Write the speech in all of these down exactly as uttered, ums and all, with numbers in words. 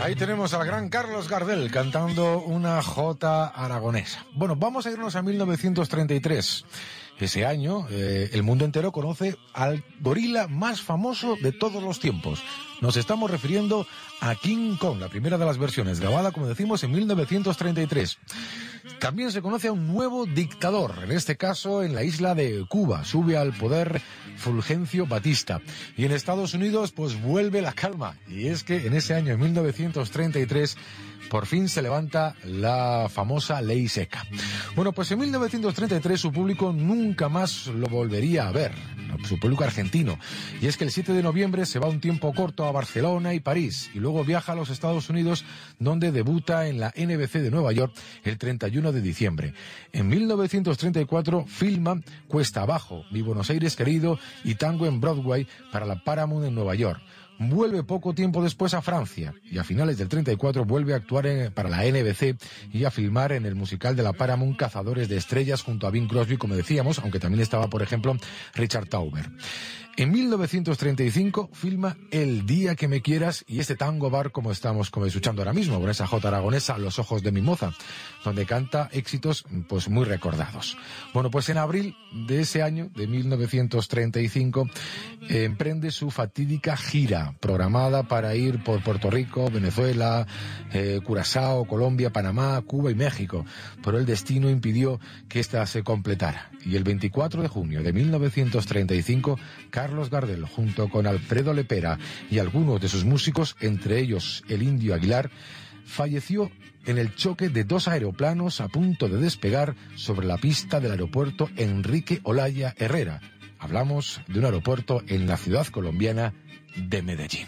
Ahí tenemos al gran Carlos Gardel cantando una jota aragonesa. Bueno, vamos a irnos a mil novecientos treinta y tres. Ese año, eh, el mundo entero conoce al gorila más famoso de todos los tiempos. Nos estamos refiriendo a King Kong, la primera de las versiones, grabada, como decimos, en mil novecientos treinta y tres. También se conoce a un nuevo dictador, en este caso en la isla de Cuba. Sube al poder Fulgencio Batista. Y en Estados Unidos, pues vuelve la calma. Y es que en ese año, en mil novecientos treinta y tres, por fin se levanta la famosa ley seca. Bueno, pues en mil novecientos treinta y tres su público nunca más lo volvería a ver, su público argentino. Y es que el siete de noviembre se va un tiempo corto a Barcelona y París, y luego viaja a los Estados Unidos, donde debuta en la N B C de Nueva York el treinta y uno de diciembre. En mil novecientos treinta y cuatro filma Cuesta Abajo, Mi Buenos Aires Querido y Tango en Broadway para la Paramount en Nueva York. Vuelve poco tiempo después a Francia y a finales del treinta y cuatro vuelve a actuar en, para la N B C y a filmar en el musical de la Paramount Cazadores de Estrellas junto a Bing Crosby, como decíamos, aunque también estaba, por ejemplo, Richard Tauber. En mil novecientos treinta y cinco filma El Día que me quieras y este tango bar como estamos como escuchando ahora mismo, con esa jota aragonesa, Los ojos de mi moza, donde canta éxitos pues muy recordados. Bueno, pues en abril de ese año, de mil novecientos treinta y cinco, eh, emprende su fatídica gira, programada para ir por Puerto Rico, Venezuela, eh, Curazao, Colombia, Panamá, Cuba y México, pero el destino impidió que ésta se completara. Y el veinticuatro de junio de mil novecientos treinta y cinco, Carlos Gardel, junto con Alfredo Lepera y algunos de sus músicos, entre ellos el Indio Aguilar, falleció en el choque de dos aeroplanos a punto de despegar sobre la pista del aeropuerto Enrique Olaya Herrera. Hablamos de un aeropuerto en la ciudad colombiana de Medellín.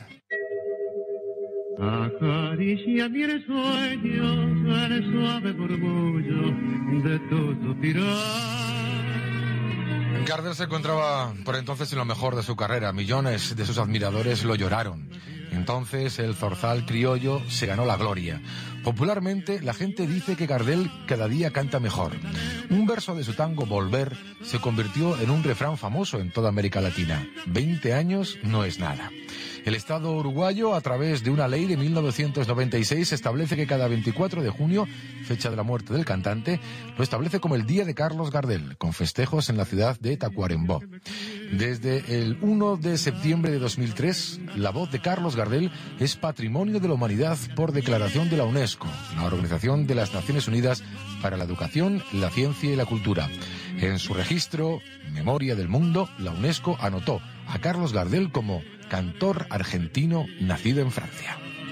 Acaricia mi sueño, el suave murmullo de tu suspirar. Gardel se encontraba por entonces en lo mejor de su carrera. Millones de sus admiradores lo lloraron. Entonces el zorzal criollo se ganó la gloria. Popularmente la gente dice que Gardel cada día canta mejor. Un verso de su tango Volver se convirtió en un refrán famoso en toda América Latina. Veinte años no es nada. El Estado uruguayo, a través de una ley de mil novecientos noventa y seis, establece que cada veinticuatro de junio, fecha de la muerte del cantante, lo establece como el Día de Carlos Gardel, con festejos en la ciudad de Tacuarembó. Desde el uno de septiembre de dos mil tres, la voz de Carlos Gardel es Patrimonio de la Humanidad por declaración de la UNESCO, la Organización de las Naciones Unidas para la Educación, la Ciencia y la Cultura. En su registro, Memoria del Mundo, la UNESCO anotó a Carlos Gardel como cantor argentino nacido en Francia.